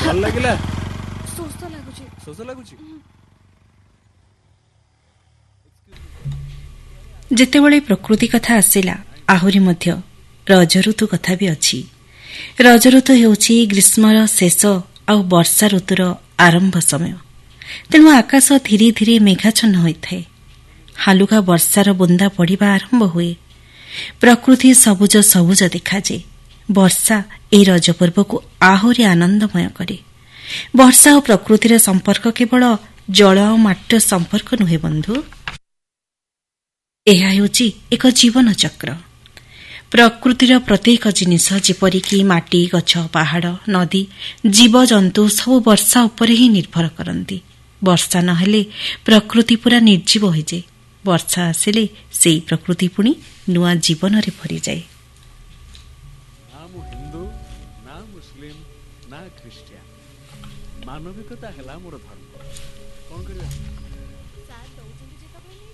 ଭଲ ଲାଗିଲା? ଶୋଷ ଲାଗୁଛି। ଯେତେବେଳେ ପ୍ରକୃତି କଥା ଆସିଲା, ଆହୁରି ମଧ୍ୟ ରଜ ଋତୁ କଥା ବି ଅଛି। ରଜ ଋତୁ ହେଉଛି ଗ୍ରୀଷ୍ମର ଶେଷ ଆଉ ବର୍ଷା ଋତୁର ଆରମ୍ଭ ସମୟ। ତେଣୁ ଆକାଶ ଧୀରେ ଧୀରେ ମେଘାଚ୍ଛନ୍ନ ହୋଇଥାଏ। ହାଲୁକା ବର୍ଷାର ବୁନ୍ଦା ପଡ଼ିବା ଆରମ୍ଭ ହୁଏ। ପ୍ରକୃତି ସବୁଜ ସବୁଜ ଦେଖାଯାଏ। ବର୍ଷା ଏହି ରଜ ପର୍ବକୁ ଆହୁରି ଆନନ୍ଦମୟ କରେ। ବର୍ଷା ଓ ପ୍ରକୃତିର ସମ୍ପର୍କ କେବଳ ଜଳ ଆଉ ମାଟିର ସମ୍ପର୍କ ନୁହେଁ ବନ୍ଧୁ, ଏହା ହେଉଛି ଏକ ଜୀବନ ଚକ୍ର। ପ୍ରକୃତିର ପ୍ରତ୍ୟେକ ଜିନିଷ ଯେପରିକି ମାଟି, ଗଛ, ପାହାଡ଼, ନଦୀ, ଜୀବଜନ୍ତୁ ସବୁ ବର୍ଷା ଉପରେ ହିଁ ନିର୍ଭର କରନ୍ତି। ବର୍ଷା ନହେଲେ ପ୍ରକୃତି ପୁରା ନିର୍ଜୀବ ହୋଇଯାଏ। ବର୍ଷା ଆସିଲେ ସେହି ପ୍ରକୃତି ପୁଣି ନୂଆ ଜୀବନରେ ଭରିଯାଏ। ନା ମୁଁ ହିନ୍ଦୁ, ନା ମୁସଲିମ, ନା ଖ୍ରୀଷ୍ଟିଆନ, ମାନବିକତା ହେଲା ମୋର ଧର୍ମ। କଣ କରିବା?